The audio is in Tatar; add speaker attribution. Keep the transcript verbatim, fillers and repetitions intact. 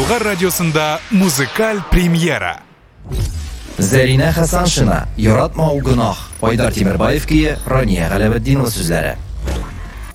Speaker 1: Болгар радиосында музыкаль премьера.
Speaker 2: Зарина Хасаншина, Яратма ул гынах. Айдар Тимербаев кие, Рания Галәветдинова сүзләре.